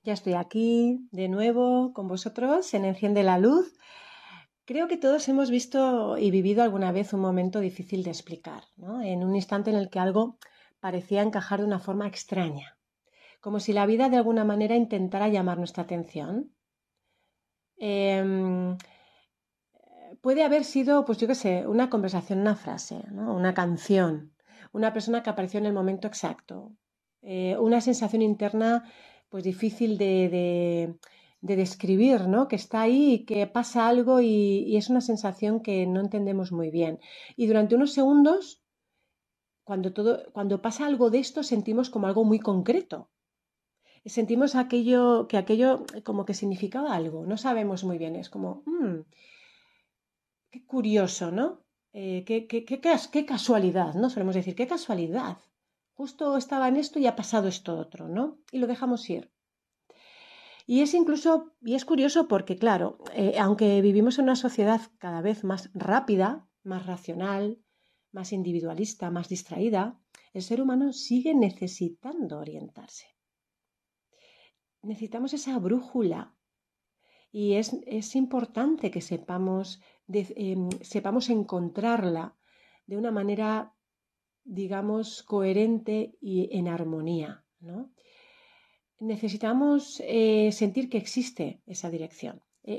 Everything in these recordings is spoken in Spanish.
Ya estoy aquí de nuevo con vosotros en Enciende la Luz. Creo que todos hemos visto y vivido alguna vez un momento difícil de explicar, ¿no? En un instante en el que algo parecía encajar de una forma extraña, como si la vida de alguna manera intentara llamar nuestra atención. Em, Puede haber sido, pues yo qué sé, una conversación, una frase, ¿no? Una canción, una persona que apareció en el momento exacto, una sensación interna, pues difícil de describir, ¿no? Que está ahí y que pasa algo y es una sensación que no entendemos muy bien. Y durante unos segundos, cuando pasa algo de esto, sentimos como algo muy concreto. Sentimos aquello como que significaba algo. No sabemos muy bien. Es como, qué curioso, ¿no? Qué casualidad, ¿no? Solemos decir, qué casualidad. Justo estaba en esto y ha pasado esto otro, ¿no? Y lo dejamos ir. Y es curioso porque, claro, aunque vivimos en una sociedad cada vez más rápida, más racional, más individualista, más distraída, el ser humano sigue necesitando orientarse. Necesitamos esa brújula y es importante que sepamos encontrarla de una manera, digamos, coherente y en armonía, ¿no? Necesitamos sentir que existe esa dirección,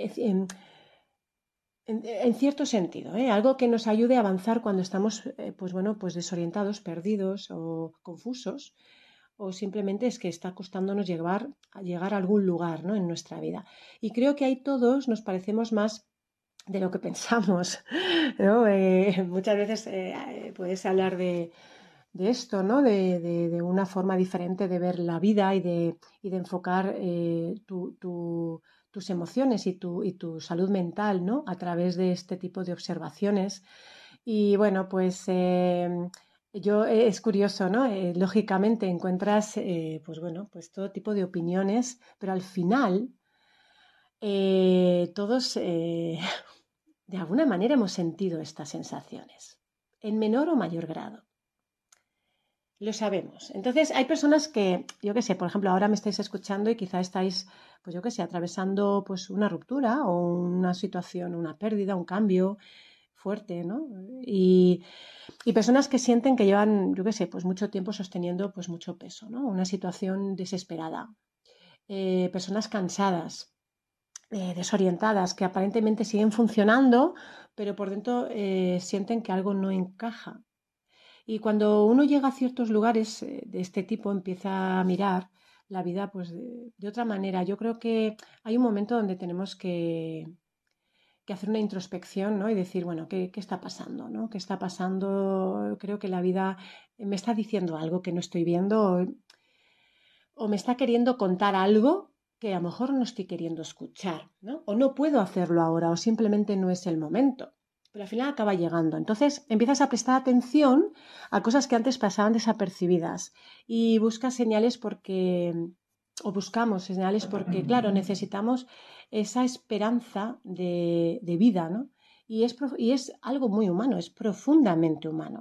en cierto sentido, ¿eh? Algo que nos ayude a avanzar cuando estamos, pues bueno, pues desorientados, perdidos o confusos, o simplemente es que está costándonos llegar a algún lugar, ¿no? En nuestra vida. Y creo que ahí todos nos parecemos más de lo que pensamos, ¿no? Muchas veces puedes hablar de esto, ¿no? De una forma diferente de ver la vida y de enfocar tus emociones y tu salud mental, ¿no? A través de este tipo de observaciones. Y bueno, pues es curioso, ¿no? Lógicamente encuentras, pues bueno, pues todo tipo de opiniones, pero al final todos de alguna manera hemos sentido estas sensaciones, en menor o mayor grado. Lo sabemos. Entonces, hay personas que, yo qué sé, por ejemplo, ahora me estáis escuchando y quizá estáis, pues yo qué sé, atravesando pues una ruptura o una situación, una pérdida, un cambio fuerte, ¿no? Y, y personas que sienten que llevan, yo qué sé, pues mucho tiempo sosteniendo pues mucho peso, ¿no? Una situación desesperada. Personas cansadas, desorientadas, que aparentemente siguen funcionando, pero por dentro sienten que algo no encaja. Y cuando uno llega a ciertos lugares de este tipo, empieza a mirar la vida pues de otra manera. Yo creo que hay un momento donde tenemos que hacer una introspección, ¿no? Y decir, bueno, ¿qué está pasando? ¿No? ¿Qué está pasando? Creo que la vida me está diciendo algo que no estoy viendo o me está queriendo contar algo que a lo mejor no estoy queriendo escuchar, ¿no? O no puedo hacerlo ahora o simplemente no es el momento. Pero al final acaba llegando. Entonces empiezas a prestar atención a cosas que antes pasaban desapercibidas y buscas señales porque, o buscamos señales porque, claro, necesitamos esa esperanza de vida, ¿no? Y es algo muy humano, es profundamente humano.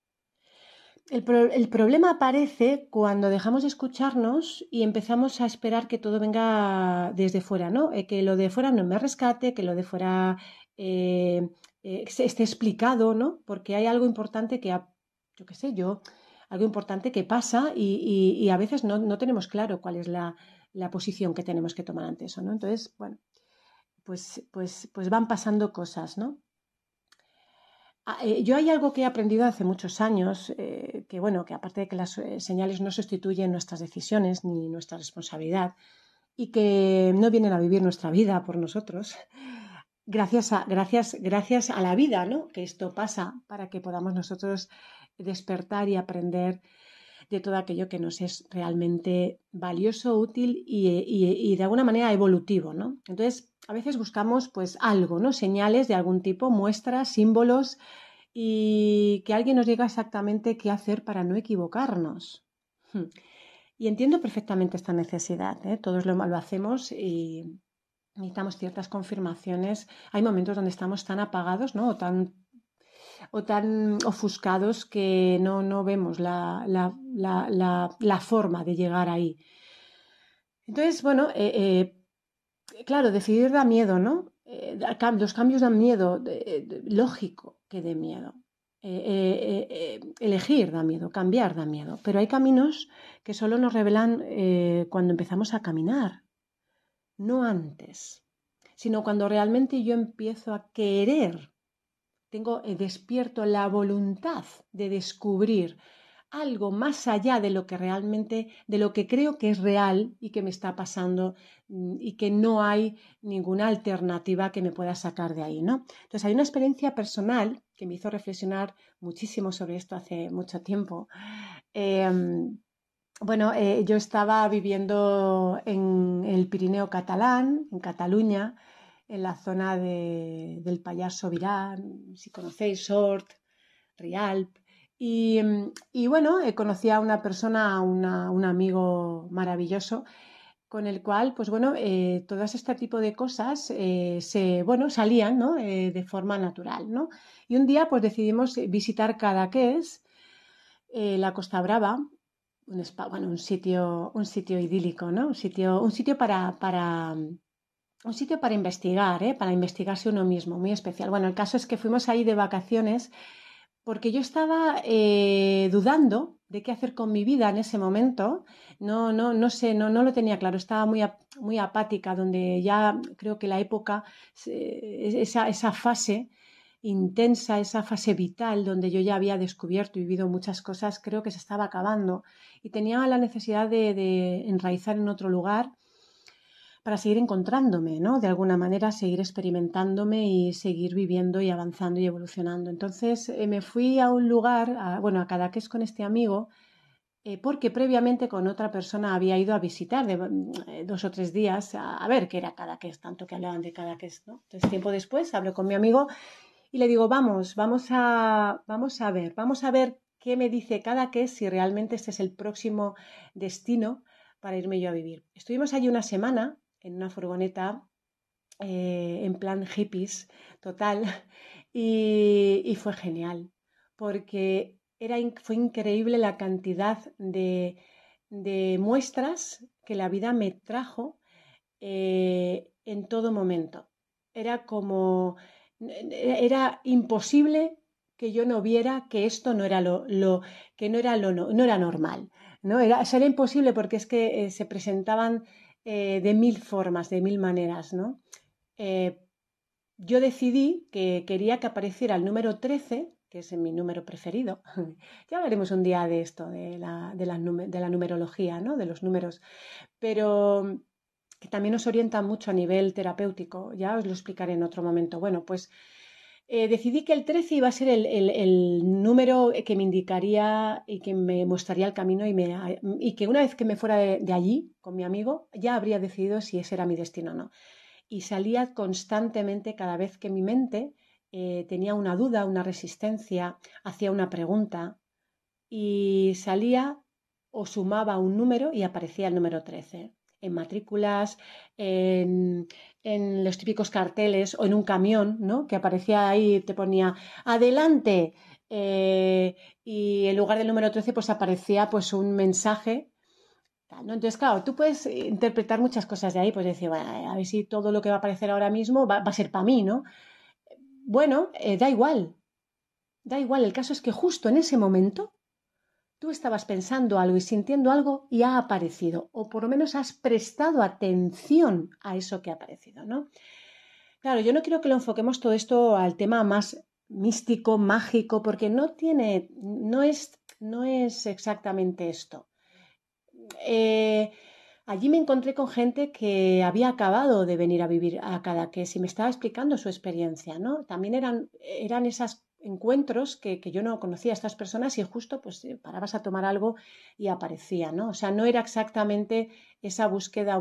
El problema aparece cuando dejamos de escucharnos y empezamos a esperar que todo venga desde fuera, ¿no? Que lo de fuera no me rescate, que lo de fuera esté explicado, ¿no? Porque hay algo importante yo qué sé, algo importante que pasa y a veces no tenemos claro cuál es la posición que tenemos que tomar ante eso, ¿no? Entonces, bueno, pues van pasando cosas, ¿no? Yo hay algo que he aprendido hace muchos años, que bueno, que aparte de que las señales no sustituyen nuestras decisiones ni nuestra responsabilidad y que no vienen a vivir nuestra vida por nosotros, gracias a la vida, ¿no? Que esto pasa para que podamos nosotros despertar y aprender de todo aquello que nos es realmente valioso, útil y de alguna manera evolutivo, ¿no? Entonces, a veces buscamos pues algo, ¿no? Señales de algún tipo, muestras, símbolos y que alguien nos diga exactamente qué hacer para no equivocarnos. Y entiendo perfectamente esta necesidad, ¿eh? Todos lo hacemos y necesitamos ciertas confirmaciones. Hay momentos donde estamos tan apagados, ¿no? O tan ofuscados que no vemos la forma de llegar ahí. Entonces, bueno, claro, decidir da miedo, ¿no? Los cambios dan miedo, lógico que dé miedo. Elegir da miedo, cambiar da miedo, pero hay caminos que solo nos revelan cuando empezamos a caminar, no antes, sino cuando realmente yo empiezo a querer, tengo despierto la voluntad de descubrir algo más allá de lo que realmente, de lo que creo que es real y que me está pasando y que no hay ninguna alternativa que me pueda sacar de ahí, ¿no? Entonces hay una experiencia personal que me hizo reflexionar muchísimo sobre esto hace mucho tiempo. Eh, bueno, yo estaba viviendo en el Pirineo catalán, en Cataluña, en la zona del Pallars Sobirà, si conocéis, Sort, Rialp. Y bueno, conocí a una persona, un amigo maravilloso, con el cual, pues bueno, todas este tipo de cosas bueno, salían, ¿no? De forma natural, ¿no? Y un día, pues decidimos visitar Cadaqués, la Costa Brava, bueno, un sitio idílico, ¿no? Un sitio un sitio para investigar, ¿eh? Para investigarse uno mismo, muy especial. Bueno, el caso es que fuimos ahí de vacaciones porque yo estaba dudando de qué hacer con mi vida en ese momento. No sé, no lo tenía claro. Estaba muy apática, donde ya creo que la época, esa fase intensa, esa fase vital, donde yo ya había descubierto y vivido muchas cosas, creo que se estaba acabando. Y tenía la necesidad de enraizar en otro lugar para seguir encontrándome, ¿no? De alguna manera seguir experimentándome y seguir viviendo y avanzando y evolucionando. Entonces me fui a un lugar, bueno, a Cadaqués con este amigo, porque previamente con otra persona había ido a visitar de 2 o 3 días a ver qué era Cadaqués, tanto que hablaban de Cadaqués, ¿no? Entonces tiempo después hablo con mi amigo y le digo, vamos a ver qué me dice Cadaqués, si realmente este es el próximo destino para irme yo a vivir. Estuvimos allí una semana en una furgoneta en plan hippies total y fue genial porque fue increíble la cantidad de muestras que la vida me trajo en todo momento. Era como, era imposible que yo no viera que esto no era que no era no era normal, ¿no? Era imposible porque es que se presentaban de mil formas, de mil maneras, ¿no? Eh, yo decidí que quería que apareciera el número 13, que es mi número preferido. Ya hablaremos un día de esto, de la numerología, ¿no? De los números, pero que también nos orienta mucho a nivel terapéutico. Ya os lo explicaré en otro momento. Bueno, pues decidí que el 13 iba a ser el número que me indicaría y que me mostraría el camino y que una vez que me fuera de allí con mi amigo, ya habría decidido si ese era mi destino o no. Y salía constantemente cada vez que mi mente tenía una duda, una resistencia, hacía una pregunta y salía o sumaba un número y aparecía el número 13 en matrículas, en los típicos carteles o en un camión, ¿no? Que aparecía ahí, te ponía adelante y en lugar del número 13 pues aparecía pues un mensaje. ¿No? Entonces, claro, tú puedes interpretar muchas cosas de ahí, pues decir, "Bueno, a ver si todo lo que va a aparecer ahora mismo va a ser para mí, ¿no? Bueno, da igual, el caso es que justo en ese momento tú estabas pensando algo y sintiendo algo y ha aparecido, o por lo menos has prestado atención a eso que ha aparecido, ¿no? Claro, yo no quiero que lo enfoquemos todo esto al tema más místico, mágico, porque no es exactamente esto. Eh, Allí me encontré con gente que había acabado de venir a vivir a Cadaqués y me estaba explicando su experiencia, ¿no? También eran esos encuentros que yo no conocía a estas personas y justo pues parabas a tomar algo y aparecía, ¿no? O sea, no era exactamente esa búsqueda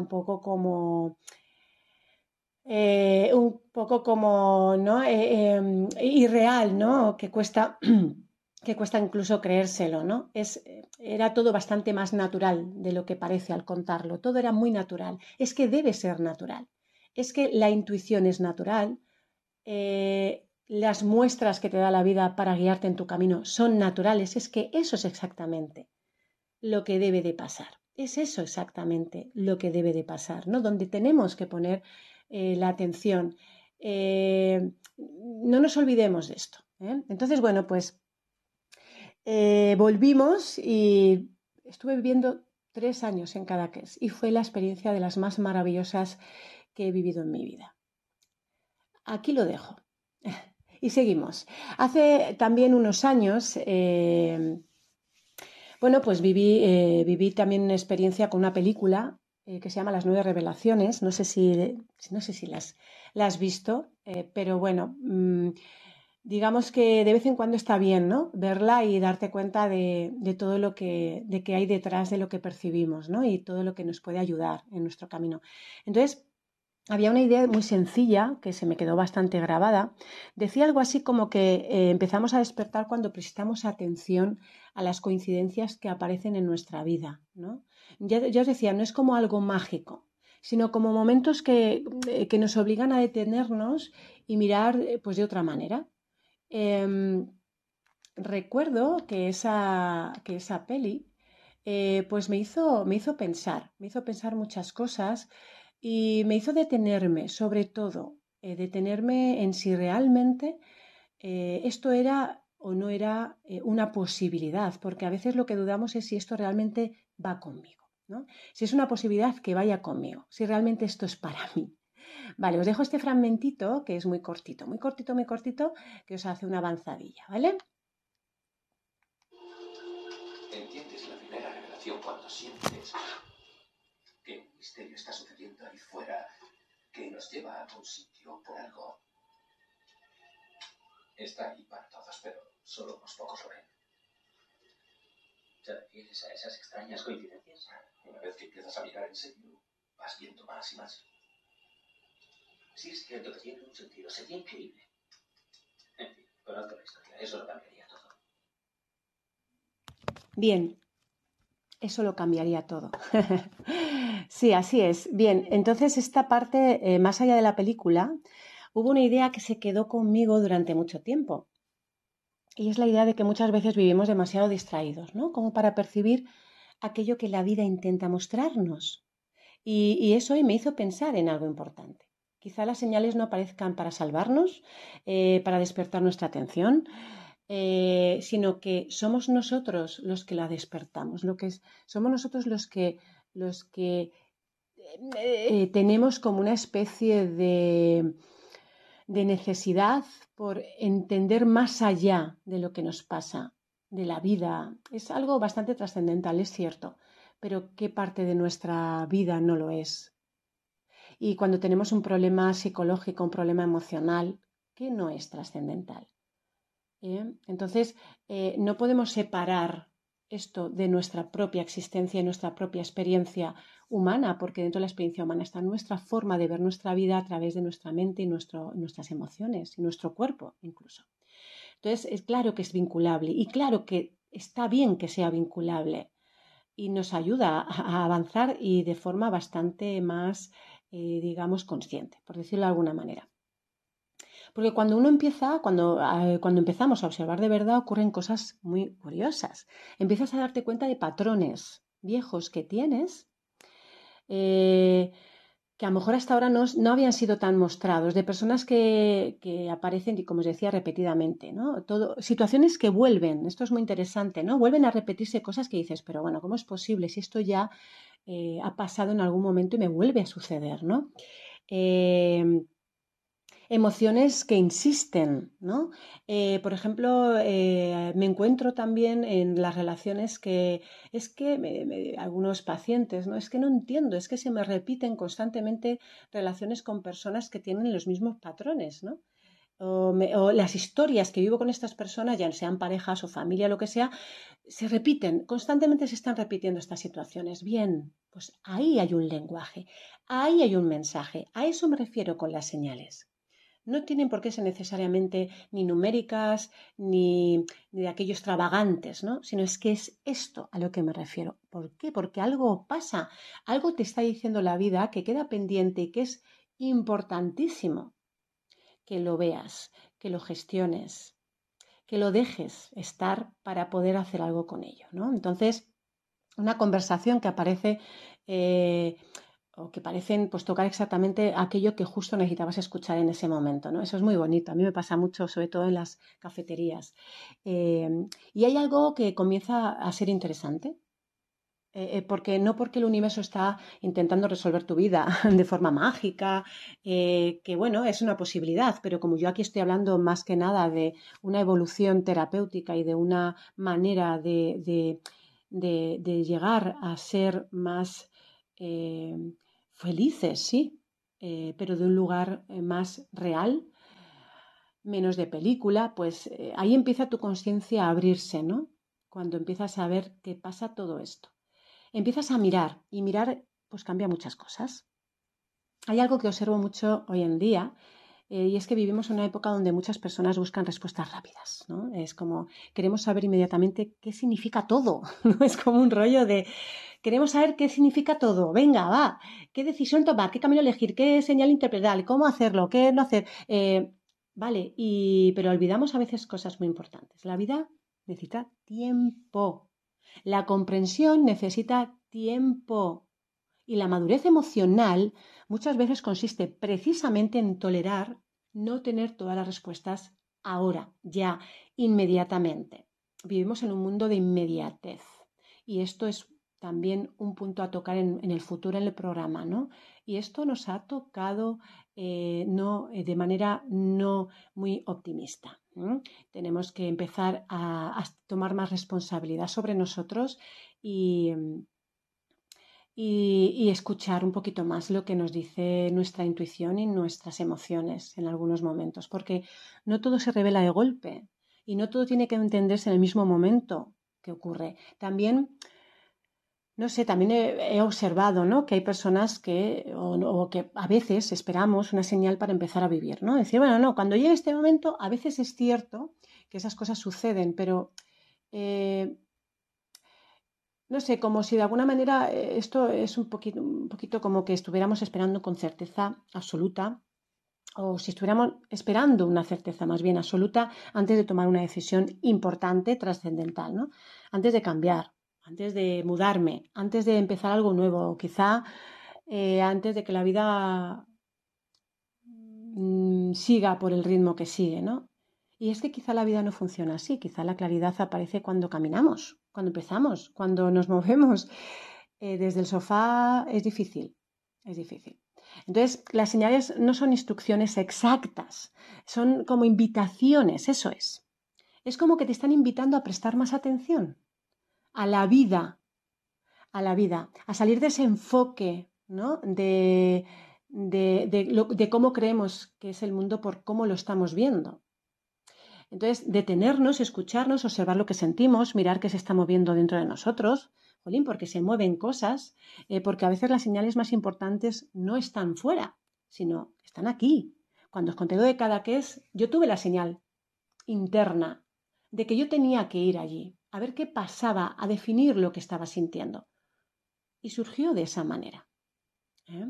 un poco como, ¿no? Irreal, ¿no? Que cuesta, que cuesta incluso creérselo, ¿no? Era todo bastante más natural de lo que parece al contarlo. Todo era muy natural. Es que debe ser natural. Es que la intuición es natural. Las muestras que te da la vida para guiarte en tu camino son naturales. Es que eso es exactamente lo que debe de pasar. es eso exactamente lo que debe de pasar, ¿no? Donde tenemos que poner la atención. No nos olvidemos de esto, ¿eh? Entonces, bueno, pues volvimos y estuve viviendo 3 años en Cadaqués y fue la experiencia de las más maravillosas que he vivido en mi vida. Aquí lo dejo. Y seguimos. Hace también unos años, bueno, pues viví también una experiencia con una película que se llama Las Nueve Revelaciones. No sé si la has visto, pero bueno, digamos que de vez en cuando está bien, ¿no? Verla y darte cuenta de todo de que hay detrás de lo que percibimos, ¿no? Y todo lo que nos puede ayudar en nuestro camino. Entonces, había una idea muy sencilla que se me quedó bastante grabada. Decía algo así como que empezamos a despertar cuando prestamos atención a las coincidencias que aparecen en nuestra vida, ¿no? Ya os decía, no es como algo mágico, sino como momentos que nos obligan a detenernos y mirar pues de otra manera. Em, Recuerdo que esa peli pues me hizo pensar muchas cosas y me hizo detenerme, sobre todo, detenerme en si realmente esto era o no era una posibilidad, porque a veces lo que dudamos es si esto realmente va conmigo, ¿no? Si es una posibilidad que vaya conmigo, si realmente esto es para mí. Vale, os dejo este fragmentito que es muy cortito, muy cortito, muy cortito, que os hace una avanzadilla, ¿vale? Entiendes la primera revelación cuando sientes que un misterio está sucediendo ahí fuera, que nos lleva a un sitio por algo. Está ahí para todos, pero solo unos pocos lo ven. ¿Te refieres a esas extrañas coincidencias? Una vez que empiezas a mirar en serio, vas viendo más y más. Sí es cierto que tiene un sentido, sería increíble. En fin, conozco la historia, eso lo cambiaría todo. Bien, eso lo cambiaría todo. Sí, así es. Bien, entonces esta parte, más allá de la película, hubo una idea que se quedó conmigo durante mucho tiempo. Y es la idea de que muchas veces vivimos demasiado distraídos, ¿no? Como para percibir aquello que la vida intenta mostrarnos. Y eso hoy me hizo pensar en algo importante. Quizá las señales no aparezcan para salvarnos, para despertar nuestra atención, sino que somos nosotros los que la despertamos, somos nosotros los que tenemos como una especie de necesidad por entender más allá de lo que nos pasa, de la vida. Es algo bastante trascendental, es cierto, pero ¿qué parte de nuestra vida no lo es? Y cuando tenemos un problema psicológico, un problema emocional, ¿qué no es trascendental? Entonces, no podemos separar esto de nuestra propia existencia y nuestra propia experiencia humana, porque dentro de la experiencia humana está nuestra forma de ver nuestra vida a través de nuestra mente y nuestras emociones y nuestro cuerpo incluso. Entonces, es claro que es vinculable y claro que está bien que sea vinculable y nos ayuda a avanzar y de forma bastante más, digamos, consciente, por decirlo de alguna manera. Porque cuando uno empieza, cuando empezamos a observar de verdad, ocurren cosas muy curiosas. Empiezas a darte cuenta de patrones viejos que tienes, eh, que a lo mejor hasta ahora no habían sido tan mostrados, de personas que aparecen, y como os decía, repetidamente, ¿no? Situaciones que vuelven, esto es muy interesante, ¿no? Vuelven a repetirse cosas que dices, pero bueno, ¿cómo es posible si esto ya ha pasado en algún momento y me vuelve a suceder, ¿no? Eh, Emociones que insisten, ¿no? Por ejemplo, me encuentro también en las relaciones que es que algunos pacientes, ¿no? Es que no entiendo, es que se me repiten constantemente relaciones con personas que tienen los mismos patrones, ¿no? O las historias que vivo con estas personas, ya sean parejas o familia, lo que sea, se repiten, constantemente se están repitiendo estas situaciones. Bien, pues ahí hay un lenguaje, ahí hay un mensaje, a eso me refiero con las señales. No tienen por qué ser necesariamente ni numéricas ni de aquellos extravagantes, ¿no? Sino es que es esto a lo que me refiero. ¿Por qué? Porque algo pasa, algo te está diciendo la vida que queda pendiente y que es importantísimo que lo veas, que lo gestiones, que lo dejes estar para poder hacer algo con ello, ¿no? Entonces, una conversación que aparece o que parecen pues tocar exactamente aquello que justo necesitabas escuchar en ese momento, ¿no? Eso es muy bonito, a mí me pasa mucho, sobre todo en las cafeterías. Eh, y hay algo que comienza a ser interesante, porque no porque el universo está intentando resolver tu vida de forma mágica, que bueno, es una posibilidad, pero como yo aquí estoy hablando más que nada de una evolución terapéutica y de una manera de llegar a ser más eh, felices, sí, pero de un lugar más real, menos de película, pues ahí empieza tu conciencia a abrirse, ¿no? Cuando empiezas a ver qué pasa todo esto. Empiezas a mirar y mirar pues cambia muchas cosas. Hay algo que observo mucho hoy en día y es que vivimos en una época donde muchas personas buscan respuestas rápidas, ¿no? Es como queremos saber inmediatamente qué significa todo, ¿no? Es como un rollo de queremos saber qué significa todo, venga, va, qué decisión tomar, qué camino elegir, qué señal interpretar, cómo hacerlo, qué no hacer. Vale, pero olvidamos a veces cosas muy importantes. La vida necesita tiempo. La comprensión necesita tiempo y la madurez emocional muchas veces consiste precisamente en tolerar no tener todas las respuestas ahora, ya, inmediatamente. Vivimos en un mundo de inmediatez y esto es también un punto a tocar en el futuro en el programa, ¿no? Y esto nos ha tocado de manera no muy optimista. Tenemos que empezar a tomar más responsabilidad sobre nosotros y, y escuchar un poquito más lo que nos dice nuestra intuición y nuestras emociones en algunos momentos, porque no todo se revela de golpe y no todo tiene que entenderse en el mismo momento que ocurre. También, no sé, también he observado, ¿no? Que hay personas o que a veces esperamos una señal para empezar a vivir, ¿no? Decir, bueno, no, cuando llegue este momento, a veces es cierto que esas cosas suceden, pero eh, no sé, como si de alguna manera esto es un poquito como que estuviéramos esperando con certeza absoluta, o si estuviéramos esperando una certeza más bien absoluta antes de tomar una decisión importante, trascendental, ¿no? Antes de cambiar, antes de mudarme, antes de empezar algo nuevo, o quizá antes de que la vida siga por el ritmo que sigue, ¿no? Y es que quizá la vida no funciona así, quizá la claridad aparece cuando caminamos, cuando empezamos, cuando nos movemos. Desde el sofá es difícil, es difícil. Entonces, las señales no son instrucciones exactas, son como invitaciones, eso es. Es como que te están invitando a prestar más atención a la vida, a salir de ese enfoque, ¿no? De cómo creemos que es el mundo por cómo lo estamos viendo. Entonces, detenernos, escucharnos, observar lo que sentimos, mirar qué se está moviendo dentro de nosotros, jolín, porque se mueven cosas, porque a veces las señales más importantes no están fuera, sino están aquí. Cuando os conté lo de Cadaqués, yo tuve la señal interna de que yo tenía que ir allí, a ver qué pasaba, a definir lo que estaba sintiendo. Y surgió de esa manera. ¿eh?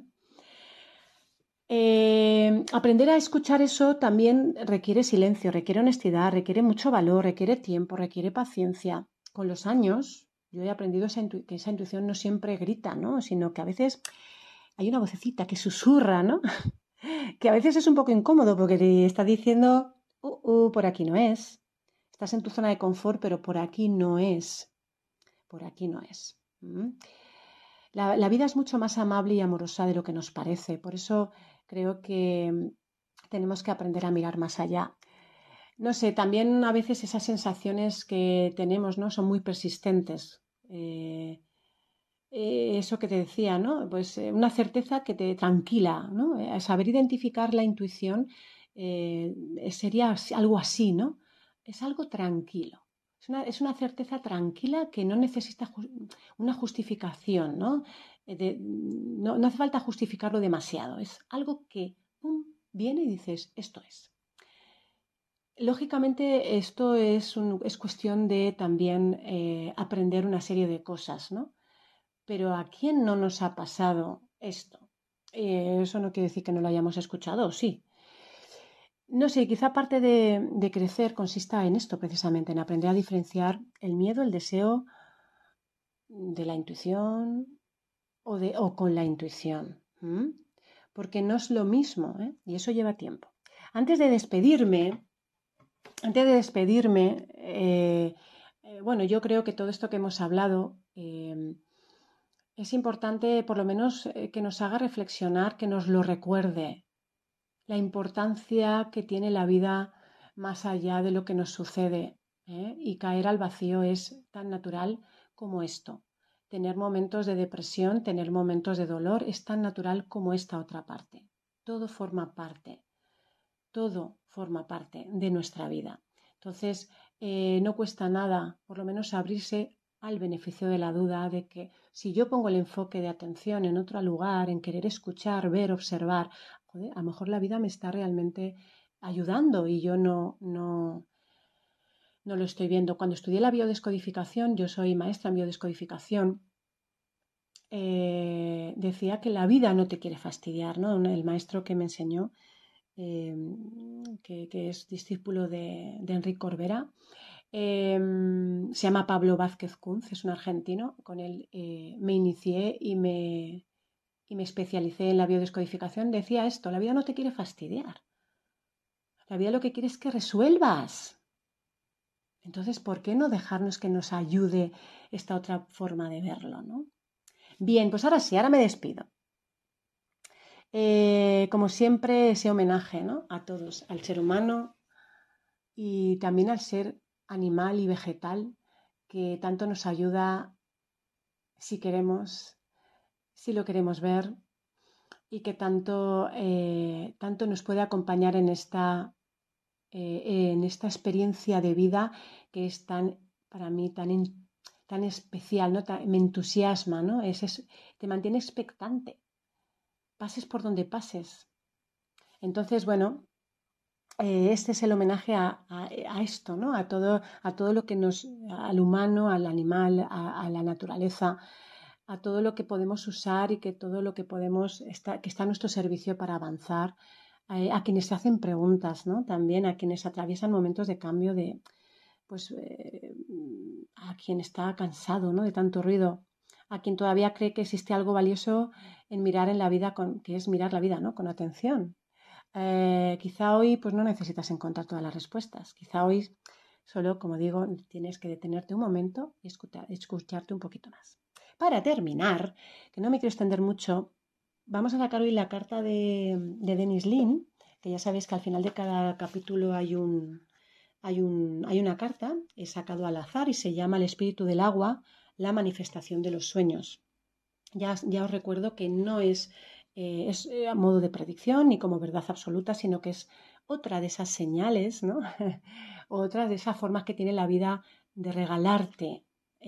Aprender a escuchar eso también requiere silencio, requiere honestidad, requiere mucho valor, requiere tiempo, requiere paciencia. Con los años, yo he aprendido que esa intuición no siempre grita, ¿no? Sino que a veces hay una vocecita que susurra, ¿no? Que a veces es un poco incómodo porque te está diciendo, por aquí no es. Estás en tu zona de confort, pero por aquí no es. Por aquí no es. ¿Mm? La vida es mucho más amable y amorosa de lo que nos parece. Por eso creo que tenemos que aprender a mirar más allá. No sé, también a veces esas sensaciones que tenemos, ¿no? Son muy persistentes. Eso que te decía, ¿no? Pues una certeza que te tranquila, ¿no? Saber identificar la intuición sería algo así, ¿no? Es algo tranquilo. Es una certeza tranquila que no necesita una justificación, ¿no? No hace falta justificarlo demasiado. Es algo que pum, viene y dices, esto es. Lógicamente, esto es cuestión de también aprender una serie de cosas, ¿no? Pero ¿a quién no nos ha pasado esto? Eso no quiere decir que no lo hayamos escuchado, sí. No sé, quizá parte de crecer consista en esto precisamente, en aprender a diferenciar el miedo, el deseo de la intuición o con la intuición. Porque no es lo mismo, ¿eh? Y eso lleva tiempo. Antes de despedirme, bueno, yo creo que todo esto que hemos hablado es importante, por lo menos, que nos haga reflexionar, que nos lo recuerde, la importancia que tiene la vida más allá de lo que nos sucede, ¿eh? Y caer al vacío es tan natural como esto. Tener momentos de depresión, tener momentos de dolor es tan natural como esta otra parte. Todo forma parte de nuestra vida. Entonces, no cuesta nada, por lo menos abrirse al beneficio de la duda de que si yo pongo el enfoque de atención en otro lugar, en querer escuchar, ver, observar, joder, a lo mejor la vida me está realmente ayudando y yo no lo estoy viendo. Cuando estudié la biodescodificación, yo soy maestra en biodescodificación, decía que la vida no te quiere fastidiar, ¿no? El maestro que me enseñó, que es discípulo de Enrique Corbera, se llama Pablo Vázquez Kunz, es un argentino. Con él me inicié y me especialicé en la biodescodificación. Decía esto: la vida no te quiere fastidiar, la vida lo que quiere es que resuelvas. Entonces, ¿por qué no dejarnos que nos ayude esta otra forma de verlo, ¿no? Bien, pues ahora sí, ahora me despido. Como siempre, ese homenaje, ¿no?, a todos, al ser humano y también al ser animal y vegetal, que tanto nos ayuda si queremos, si lo queremos ver, y que tanto nos puede acompañar en esta experiencia de vida que es para mí tan especial, ¿no? Me entusiasma, ¿no? Te mantiene expectante, pases por donde pases. Entonces, bueno, este es el homenaje a esto, ¿no? A todo lo que al humano, al animal, a la naturaleza, a todo lo que podemos usar y que todo lo que que está a nuestro servicio para avanzar, a quienes se hacen preguntas, ¿no? También a quienes atraviesan momentos de cambio, a quien está cansado, ¿no?, de tanto ruido, a quien todavía cree que existe algo valioso en mirar en la vida, que es mirar la vida, ¿no?, con atención. Quizá hoy pues no necesitas encontrar todas las respuestas. Quizá hoy solo, como digo, tienes que detenerte un momento y escucharte un poquito más. Para terminar, que no me quiero extender mucho, vamos a sacar hoy la carta de Dennis Lin, que ya sabéis que al final de cada capítulo hay una carta, he sacado al azar y se llama El espíritu del agua, la manifestación de los sueños. Ya os recuerdo que no es a modo de predicción ni como verdad absoluta, sino que es otra de esas señales, ¿no? Otra de esas formas que tiene la vida de regalarte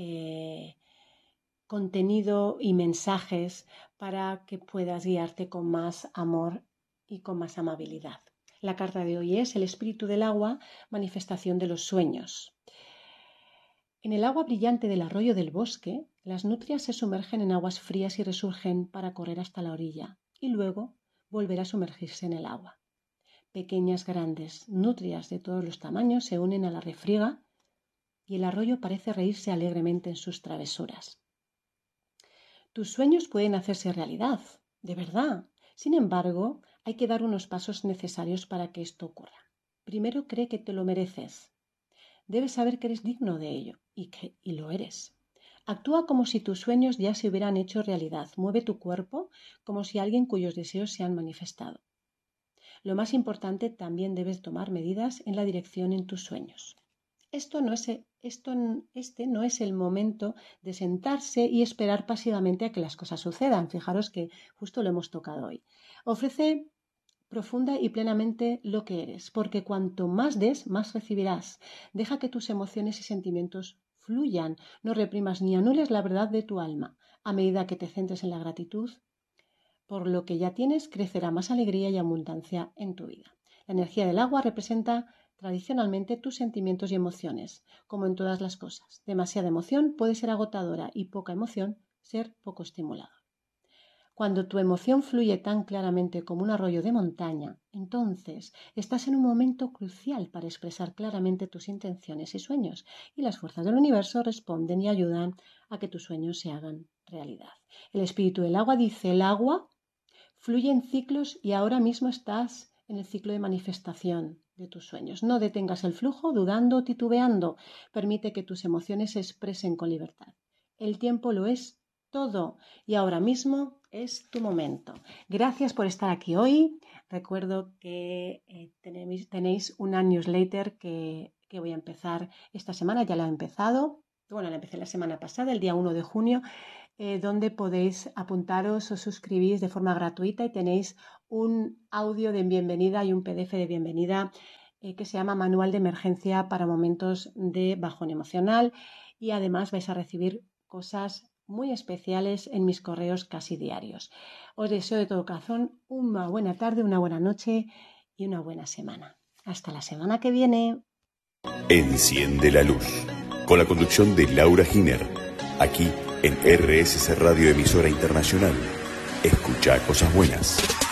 contenido y mensajes para que puedas guiarte con más amor y con más amabilidad. La carta de hoy es El espíritu del agua, manifestación de los sueños. En el agua brillante del arroyo del bosque, las nutrias se sumergen en aguas frías y resurgen para correr hasta la orilla y luego volver a sumergirse en el agua. Pequeñas, grandes, nutrias de todos los tamaños se unen a la refriega y el arroyo parece reírse alegremente en sus travesuras. Tus sueños pueden hacerse realidad, de verdad. Sin embargo, hay que dar unos pasos necesarios para que esto ocurra. Primero, cree que te lo mereces. Debes saber que eres digno de ello y lo eres. Actúa como si tus sueños ya se hubieran hecho realidad. Mueve tu cuerpo como si alguien cuyos deseos se han manifestado. Lo más importante, también debes tomar medidas en la dirección en tus sueños. Este no es el momento de sentarse y esperar pasivamente a que las cosas sucedan. Fijaros que justo lo hemos tocado hoy. Ofrece profunda y plenamente lo que eres, porque cuanto más des, más recibirás. Deja que tus emociones y sentimientos fluyan. No reprimas ni anules la verdad de tu alma. A medida que te centres en la gratitud por lo que ya tienes, crecerá más alegría y abundancia en tu vida. La energía del agua representa tradicionalmente tus sentimientos y emociones, como en todas las cosas. Demasiada emoción puede ser agotadora y poca emoción ser poco estimuladora. Cuando tu emoción fluye tan claramente como un arroyo de montaña, entonces estás en un momento crucial para expresar claramente tus intenciones y sueños, y las fuerzas del universo responden y ayudan a que tus sueños se hagan realidad. El espíritu del agua dice: el agua fluye en ciclos y ahora mismo estás en el ciclo de manifestación de tus sueños. No detengas el flujo dudando o titubeando. Permite que tus emociones se expresen con libertad. El tiempo lo es todo y ahora mismo es tu momento. Gracias por estar aquí hoy. Recuerdo que tenéis una newsletter que voy a empezar esta semana. Ya la he empezado. Bueno, la empecé la semana pasada, el día 1 de junio, donde podéis apuntaros o suscribís de forma gratuita y tenéis un audio de bienvenida y un PDF de bienvenida que se llama Manual de Emergencia para Momentos de Bajón Emocional, y además vais a recibir cosas muy especiales en mis correos casi diarios. Os deseo de todo corazón una buena tarde, una buena noche y una buena semana. Hasta la semana que viene. Enciende la luz, con la conducción de Laura Giner, aquí en RSC Radio, emisora internacional. Escucha cosas buenas.